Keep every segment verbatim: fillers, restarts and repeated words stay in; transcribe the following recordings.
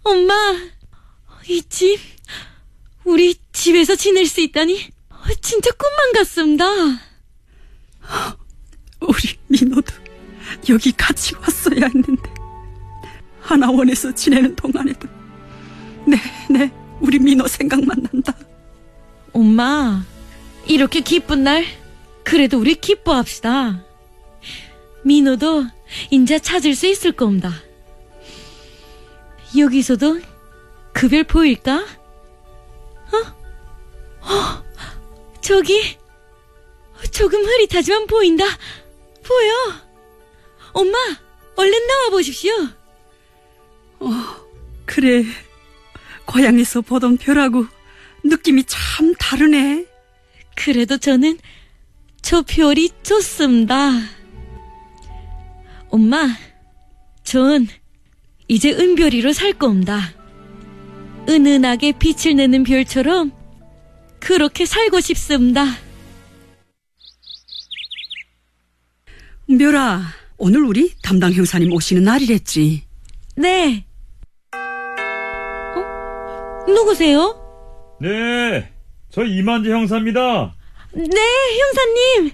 엄마, 이 집, 우리 집에서 지낼 수 있다니 진짜 꿈만 같습니다. 우리 민호도 여기 같이 왔어야 했는데 하나원에서 지내는 동안에도 네, 네, 우리 민호 생각만 난다. 엄마, 이렇게 기쁜 날 그래도 우리 기뻐합시다. 민호도 인자 찾을 수 있을 겁니다. 여기서도 그 별 보일까? 어? 어? 저기 조금 흐릿하지만 보인다. 보여. 엄마, 얼른 나와 보십시오. 어, 그래. 고향에서 보던 별하고 느낌이 참 다르네. 그래도 저는 저 별이 좋습니다. 엄마, 전 이제 은별이로 살 겁니다. 은은하게 빛을 내는 별처럼 그렇게 살고 싶습니다. 은별아, 오늘 우리 담당 형사님 오시는 날이랬지? 네. 어? 누구세요? 네, 저 이만재 형사입니다. 네, 형사님.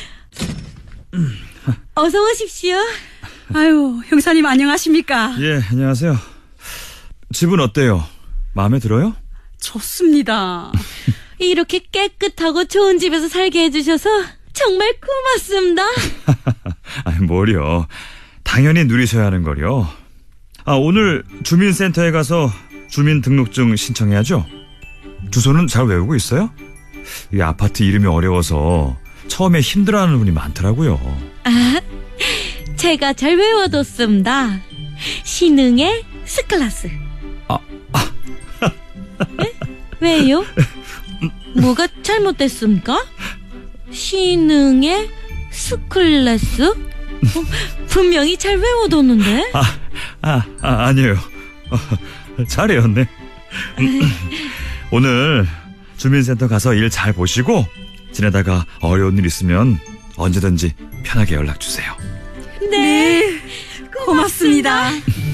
어서 오십시오. 아유, 형사님 안녕하십니까? 예, 안녕하세요. 집은 어때요? 마음에 들어요? 좋습니다. 이렇게 깨끗하고 좋은 집에서 살게 해주셔서 정말 고맙습니다. 아니, 뭘요. 당연히 누리셔야 하는 거요. 아, 오늘 주민센터에 가서 주민등록증 신청해야죠? 주소는 잘 외우고 있어요? 이 아파트 이름이 어려워서 처음에 힘들어하는 분이 많더라고요. 아, 제가 잘 외워뒀습니다. 신흥의 스클라스. 아, 아. 네? 왜요? 뭐가 잘못됐습니까? 신흥의 스클래스? 어, 분명히 잘 외워뒀는데. 아, 아, 아 아니에요. 어, 잘 외웠네. 오늘 주민센터 가서 일 잘 보시고 지내다가 어려운 일 있으면 언제든지 편하게 연락 주세요. 네, 고맙습니다.